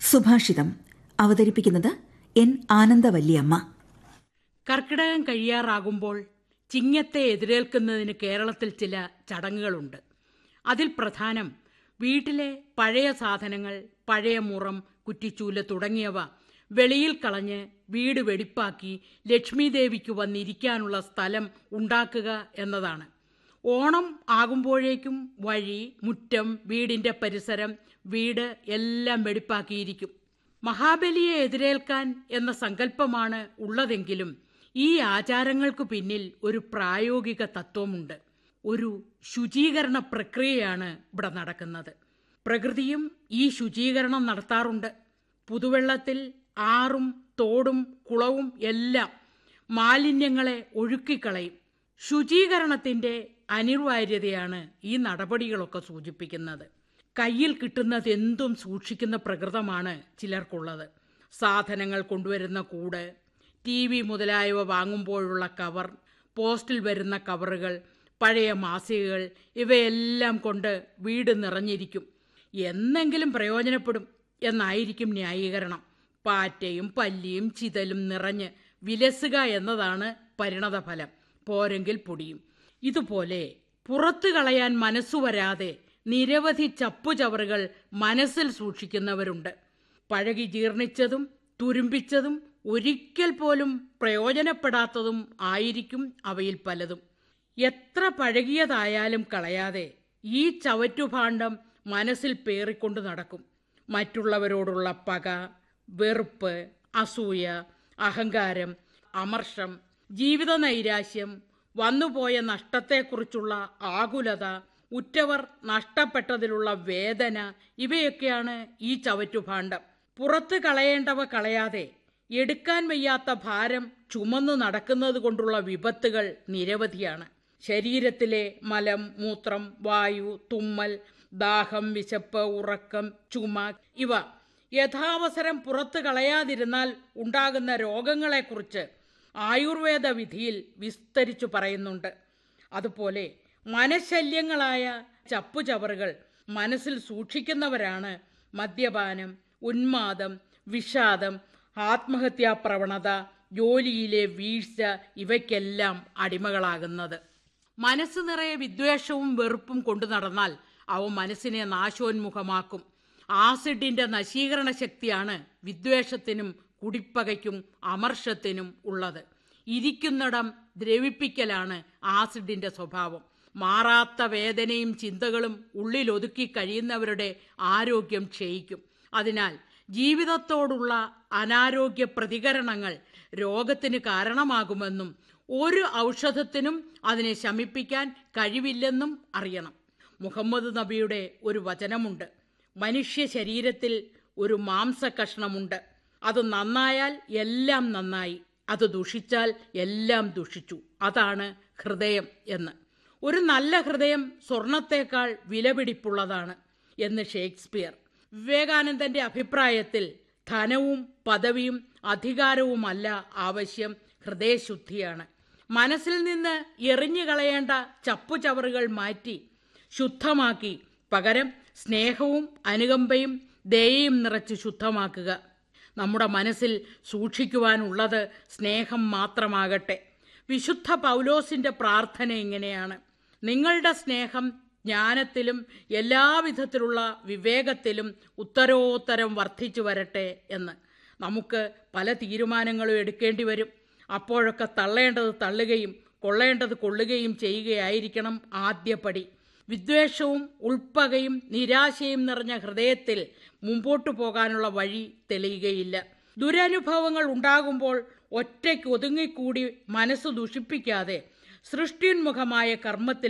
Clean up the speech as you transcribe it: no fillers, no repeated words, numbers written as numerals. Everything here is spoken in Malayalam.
സുഭാഷിതം അവതരിപ്പിക്കുന്നത് എൻ ആനന്ദവല്ലിയമ്മ. കർക്കിടകം കഴിയാറാകുമ്പോൾ ചിങ്ങത്തെ എതിരേൽക്കുന്നതിന് കേരളത്തിൽ ചില ചടങ്ങുകളുണ്ട്. അതിൽ പ്രധാനം വീട്ടിലെ പഴയ സാധനങ്ങൾ, പഴയ മുറം, കുറ്റിച്ചൂല് തുടങ്ങിയവ വെളിയിൽ കളഞ്ഞ് വീട് വെടിപ്പാക്കി ലക്ഷ്മി ദേവിക്ക് വന്നിരിക്കാനുള്ള സ്ഥലം ഉണ്ടാക്കുക എന്നതാണ്. ഓണം ആകുമ്പോഴേക്കും വഴി, മുറ്റം, വീടിൻ്റെ പരിസരം, വീട് എല്ലാം വെടിപ്പാക്കിയിരിക്കും. മഹാബലിയെ എതിരേൽക്കാൻ എന്ന സങ്കല്പമാണ് ഉള്ളതെങ്കിലും ഈ ആചാരങ്ങൾക്ക് പിന്നിൽ ഒരു പ്രായോഗിക തത്വമുണ്ട്. ഒരു ശുചീകരണ പ്രക്രിയയാണ് ഇവിടെ നടക്കുന്നത്. പ്രകൃതിയും ഈ ശുചീകരണം നടത്താറുണ്ട്. പുതുവെള്ളത്തിൽ ആറും തോടും കുളവും എല്ലാം മാലിന്യങ്ങളെ ഒഴുക്കിക്കളയും. ശുചീകരണത്തിൻ്റെ അനിവാര്യതയാണ് ഈ നടപടികളൊക്കെ സൂചിപ്പിക്കുന്നത്. കയ്യിൽ കിട്ടുന്നതെന്തും സൂക്ഷിക്കുന്ന പ്രകൃതമാണ് ചിലർക്കുള്ളത്. സാധനങ്ങൾ കൊണ്ടുവരുന്ന കൂട്, TV മുതലായവ വാങ്ങുമ്പോഴുള്ള കവർ, പോസ്റ്റിൽ വരുന്ന കവറുകൾ, പഴയ മാസികകൾ, ഇവയെല്ലാം കൊണ്ട് വീട് നിറഞ്ഞിരിക്കും. എന്നെങ്കിലും പ്രയോജനപ്പെടും എന്നായിരിക്കും ന്യായീകരണം. പാറ്റയും പല്ലിയും ചിതലും നിറഞ്ഞ് വിലസുക എന്നതാണ് പരിണതഫലം. പോരെങ്കിൽ പൊടിയും. ഇതുപോലെ പുറത്തു കളയാൻ മനസ്സുവരാതെ നിരവധി ചപ്പുചവറുകൾ മനസ്സിൽ സൂക്ഷിക്കുന്നവരുണ്ട്. പഴകി ജീർണിച്ചതും തുരുമ്പിച്ചതും ഒരിക്കൽ പോലും പ്രയോജനപ്പെടാത്തതും ആയിരിക്കും അവയിൽ പലതും. എത്ര പഴകിയതായാലും കളയാതെ ഈ ചവറ്റുഭാണ്ഡം മനസ്സിൽ പേറിക്കൊണ്ട് നടക്കും. മറ്റുള്ളവരോടുള്ള പക, വെറുപ്പ്, അസൂയ, അഹങ്കാരം, അമർഷം, ജീവിത നൈരാശ്യം, വന്നുപോയ നഷ്ടത്തെക്കുറിച്ചുള്ള ആകുലത, ഉറ്റവർ നഷ്ടപ്പെട്ടതിലുള്ള വേദന, ഇവയൊക്കെയാണ് ഈ ചവറ്റുഭാണ്ഡം. പുറത്ത് കളയേണ്ടവ കളയാതെ എടുക്കാൻ വയ്യാത്ത ഭാരം ചുമന്നു നടക്കുന്നത് കൊണ്ടുള്ള വിപത്തുകൾ നിരവധിയാണ്. ശരീരത്തിലെ മലം, മൂത്രം, വായു, തുമ്മൽ, ദാഹം, വിശപ്പ്, ഉറക്കം, ചുമ ഇവ യഥാവസരം പുറത്ത് കളയാതിരുന്നാൽ ഉണ്ടാകുന്ന രോഗങ്ങളെക്കുറിച്ച് ആയുർവേദ വിധിയിൽ വിസ്തരിച്ചു പറയുന്നുണ്ട്. അതുപോലെ മനഃശല്യങ്ങളായ ചപ്പുചവറുകൾ മനസ്സിൽ സൂക്ഷിക്കുന്നവരാണ് മദ്യപാനം, ഉന്മാദം, വിഷാദം, ആത്മഹത്യാപ്രവണത, ജോലിയിലെ വീഴ്ച ഇവയ്ക്കെല്ലാം അടിമകളാകുന്നത്. മനസ്സ് നിറയെ വിദ്വേഷവും വെറുപ്പും കൊണ്ടു നടന്നാൽ അവ മനസ്സിനെ നാശോന്മുഖമാക്കും. ആസിഡിൻ്റെ നശീകരണ ശക്തിയാണ് വിദ്വേഷത്തിനും കുടിപ്പകയ്ക്കും അമർഷത്തിനും ഉള്ളത്. ഇരിക്കുന്നിടം ദ്രവിപ്പിക്കലാണ് ആസിഡിൻ്റെ സ്വഭാവം. മാറാത്ത വേദനയും ചിന്തകളും ഉള്ളിലൊതുക്കി കഴിയുന്നവരുടെ ആരോഗ്യം ക്ഷയിക്കും. അതിനാൽ ജീവിതത്തോടുള്ള അനാരോഗ്യ പ്രതികരണങ്ങൾ രോഗത്തിന് കാരണമാകുമെന്നും ഒരു ഔഷധത്തിനും അതിനെ ശമിപ്പിക്കാൻ കഴിവില്ലെന്നും അറിയണം. മുഹമ്മദ് നബിയുടെ ഒരു വചനമുണ്ട്: മനുഷ്യ ശരീരത്തിൽ ഒരു മാംസകഷ്ണമുണ്ട്. അത് നന്നായാൽ എല്ലാം നന്നായി, അത് ദുഷിച്ചാൽ എല്ലാം ദുഷിച്ചു. അതാണ് ഹൃദയം എന്ന്. ഒരു നല്ല ഹൃദയം സ്വർണത്തേക്കാൾ വിലപിടിപ്പുള്ളതാണ് എന്ന് ഷേക്സ്പിയർ. വിവേകാനന്ദന്റെ അഭിപ്രായത്തിൽ ധനവും പദവിയും അധികാരവുമല്ല ആവശ്യം, ഹൃദയശുദ്ധിയാണ്. മനസ്സിൽ നിന്ന് എറിഞ്ഞു കളയേണ്ട ചപ്പുചവറുകൾ മാറ്റി ശുദ്ധമാക്കി പകരം സ്നേഹവും അനുകമ്പയും ദയയും നിറച്ച് ശുദ്ധമാക്കുക. നമ്മുടെ മനസ്സിൽ സൂക്ഷിക്കുവാനുള്ളത് സ്നേഹം മാത്രമാകട്ടെ. വിശുദ്ധ പൗലോസിൻ്റെ പ്രാർത്ഥന ഇങ്ങനെയാണ്: നിങ്ങളുടെ സ്നേഹം ജ്ഞാനത്തിലും എല്ലാവിധത്തിലുള്ള വിവേകത്തിലും ഉത്തരോത്തരം വർദ്ധിച്ചു വരട്ടെ എന്ന്. നമുക്ക് പല തീരുമാനങ്ങളും എടുക്കേണ്ടി വരും. അപ്പോഴൊക്കെ തള്ളേണ്ടത് തള്ളുകയും കൊള്ളേണ്ടത് കൊള്ളുകയും ചെയ്യുകയായിരിക്കണം ആദ്യപടി. വിദ്വേഷവും ഉൾപ്പകയും നിരാശയും നിറഞ്ഞ ഹൃദയത്തിൽ മുമ്പോട്ടു പോകാനുള്ള വഴി തെളിയുകയില്ല. ദുരനുഭവങ്ങൾ ഉണ്ടാകുമ്പോൾ ഒറ്റയ്ക്ക് ഒതുങ്ങിക്കൂടി മനസ്സ് ദുഷിപ്പിക്കാതെ സൃഷ്ടിന്മുഖമായ കർമ്മത്തിൽ